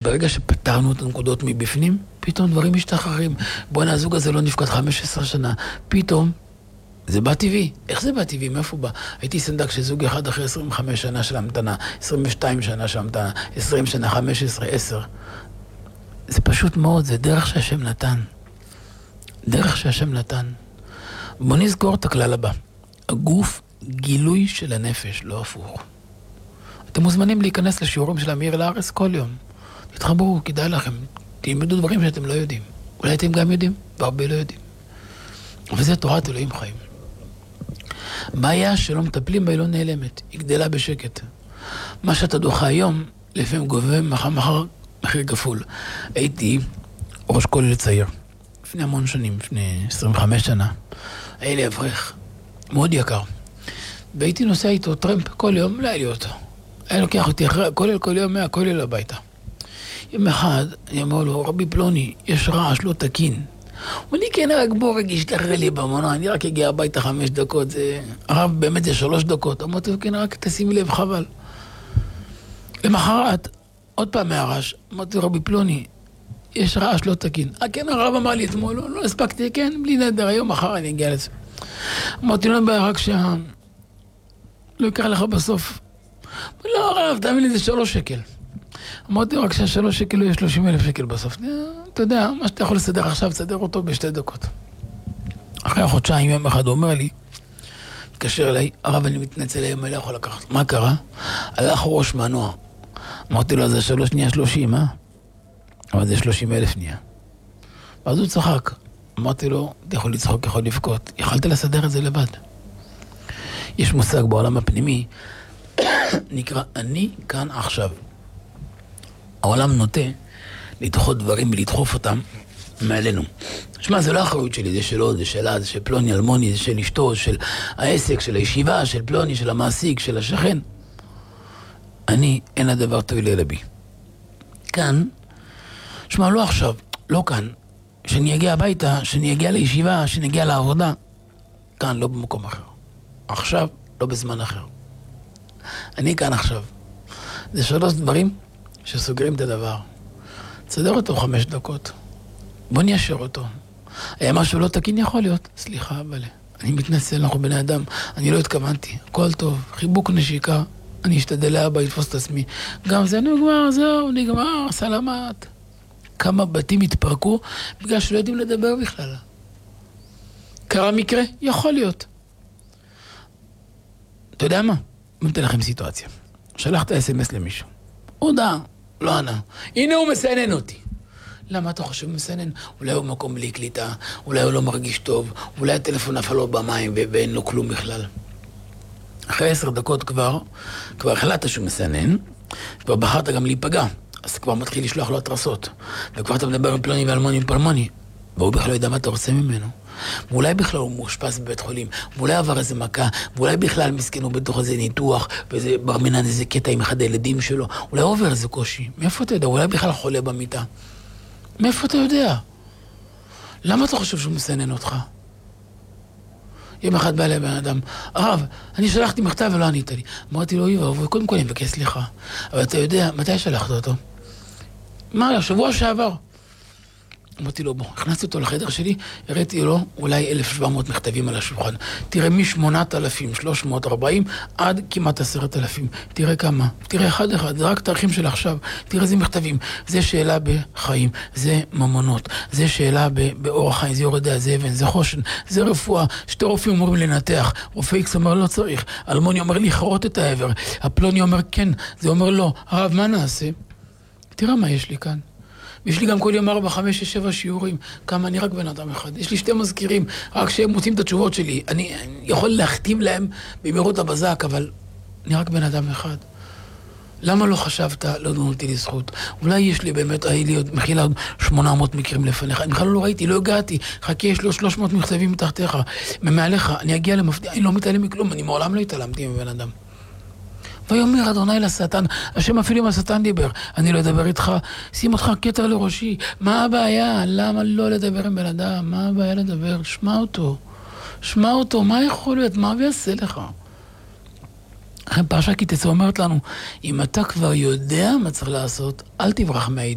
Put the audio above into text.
ברגע שפתרנו את הנקודות מבפנים, פתאום דברים משתחררים. בוא'נה, הזוג הזה לא נפקד 15 שנה. פתאום, זה בא טבעי. איך זה בא טבעי? מאיפה בא? הייתי סנדק של זוג אחד אחרי 25 שנה של המתנה, 22 שנה של המתנה, 20 שנה, 15, 10. זה פשוט מאוד, זה דרך שהשם נתן. דרך שהשם נתן. בוא נזכור את הכלל הבא. הגוף גילוי של הנפש, לא הפוך. אתם מוזמנים להיכנס לשיעורים של אמיר לארץ כל יום. תתחברו, כדאי לכם. תלמדו דברים שאתם לא יודעים. אולי אתם גם יודעים, והרבה לא יודעים. וזה תורת אלוהים חיים. בעיה שלא מטפלים בה היא לא נעלמת. היא גדלה בשקט. מה שאתה דוחה היום, לפעמים גובה מחר מחיר כפול. הייתי ראש כולל צעיר. לפני המון שנים, לפני 25 שנה. היה לי אברך. מאוד יקר. והייתי נוסע איתו טרמפ כל יום, לא היה לי אותו. היה לוקח אותי אחרי הכולל כל יום מהכולל הביתה. יום אחד, אני אומר לו, רבי פלוני, יש רעש לא תקין. הוא אומר לי, כן, רק בוא רגע ישתחרר לי במונה, אני רק אגיע הביתה 5 דקות, הרב באמת זה 3 דקות. אמרתי לו, כן, רק תשימי לב, חבל. למחרת, עוד פעם מהרעש, אמרתי לו, רבי פלוני, יש רעש לא תקין. כן, הרב אמר לי אתמול, לא הספקתי, כן, בלי נדר, היום מחר אני אגיע לזה. אמרתי לו, רק לא יקרה לך בסוף. לא, הרב, תאמין לי, זה 3 שקל. אמרתי רק שה3 שקל לא יהיה 30,000 שקל בסוף. אתה יודע, מה שאתה יכול לסדר עכשיו, תסדר אותו ב2 דקות. אחרי החודשיים, יום אחד, הוא אומר לי, התקשר אליי, הרב, אני מתנצל היום, אני לא יכול לקחת. מה קרה? הלך ראש מנוע. אמרתי לו, זה 3 נהיה 30, אבל זה 30,000 נהיה. ואז הוא צחק. אמרתי לו, אתה יכול לצחוק, יכול לבכות. יכלת לסדר את זה לבד. יש מושג בעולם הפנימי, נקרא אני כאן עכשיו. העולם נוטה לדחות דברים ולדחוף אותם מעלינו. שמע, זה לא האחריות שלי, זה שלו, זה שלה, זה של פלוני אלמוני, זה של אשתו, של העסק, של הישיבה, של פלוני, של המעסיק, של השכן. אני, אין הדבר תועיל אלא בי. כאן, שמע, לא עכשיו, לא כאן. שאני אגיע הביתה, שאני אגיע לישיבה, שאני אגיע לעבודה. כאן, לא במקום אחר. עכשיו, לא בזמן אחר. אני כאן עכשיו. זה 3 דברים שסוגרים את הדבר. תסדר אותו 5 דקות. בוא ניישר אותו. היה משהו לא תקין יכול להיות. סליחה, אבל אני מתנצל, אנחנו בני אדם. אני לא התכוונתי. הכל טוב. חיבוק נשיקה. אני אשתדל לאבא, יתפוס את עצמי. גם זה נגמר, זהו, נגמר, סלמת. כמה בתים התפרקו בגלל שלא יודעים לדבר בכלל. קרה מקרה? יכול להיות. אתה יודע מה? אני אתן לכם סיטואציה. שלחת SMS למישהו. הודעה, לא ענה. הנה הוא מסנן אותי. למה אתה חושב מסנן? אולי הוא מקום בלי קליטה, אולי הוא לא מרגיש טוב, אולי הטלפון נפל לו במים ואין לו כלום בכלל. אחרי 10 דקות כבר החלטת שהוא מסנן, כבר בחרת גם להיפגע, אז כבר מתחיל לשלוח לו התרסות. וכבר אתה מדבר עם פלוני ואלמוני עם פלמוני, והוא בכלל לא יודע מה אתה רוצה ממנו. ואולי בכלל הוא מאושפז בבית חולים, ואולי עבר איזה מכה, ואולי בכלל מסכנו בתוך איזה ניתוח, ואיזה ברמנן איזה קטע עם אחד הילדים שלו, אולי עובר איזה קושי. מאיפה אתה יודע? אולי בכלל חולה במיטה. מאיפה אתה יודע? למה אתה חושב שהוא מסנן אותך? יום אחד בא אליי בן אדם, הרב, אני שלחתי מכתב ולא ענית לי. אמרתי לו, קודם כל אני מבקש סליחה. אבל אתה יודע, מתי שלחת אותו? מה, שבוע שעבר. אמרתי לו, בוא, הכנסתי אותו לחדר שלי, הראיתי לו אולי 1,700 מכתבים על השולחן. תראה מ-8,340 עד כמעט 10,000. תראה כמה. תראה אחד, זה רק תאריכים של עכשיו. תראה איזה מכתבים. זה שאלה בחיים, זה ממונות. זה שאלה באורח חיים, זה יורדה, זה אבן, זה חושן, זה רפואה. 2 רופאים אומרים לנתח. רופא איקס אומר לא צריך. אלמוני אומר לחרות את העבר. הפלוני אומר כן. זה אומר לא. הרב, מה נעשה? תראה מה יש לי כאן. יש לי גם כל יום 4, 5, 6, 7 שיעורים. כמה אני רק בן אדם אחד. יש לי 2 מזכירים, רק שהם מוצאים את התשובות שלי. אני יכול להחתים להם במהירות הבזק, אבל אני רק בן אדם אחד. למה לא חשבת, לא נולדתי לי זכות? אולי יש לי באמת, היה לי עוד, מכילה עוד 800 מקרים לפניך. אני בכלל לא ראיתי, לא הגעתי. חכה, יש לו 300 מכתבים מתחתיך. ממעליך, אני אגיע למפתיע, אני לא מתעלם מכלום, אני מעולם לא התעלמתי מבן אדם. ויאמר אדוני לשטן, השם אפילו עם השטן דיבר, אני לא אדבר איתך, שים אותך כתר לראשי. מה הבעיה? למה לא לדבר עם בן אדם? מה הבעיה לדבר? שמע אותו, מה יכול להיות? מה הוא יעשה לך? פרשה כי תצא אומרת לנו, אם אתה כבר יודע מה צריך לעשות, אל תברח מהידיעה.